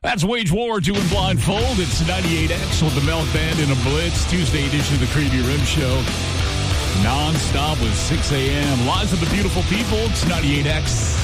That's Wage War doing Blindfold. It's 98X with the Milk Band in a Blitz. Tuesday edition of the Creamy Rim Show. Non-stop with 6 a.m. Lives of the beautiful people. It's 98X.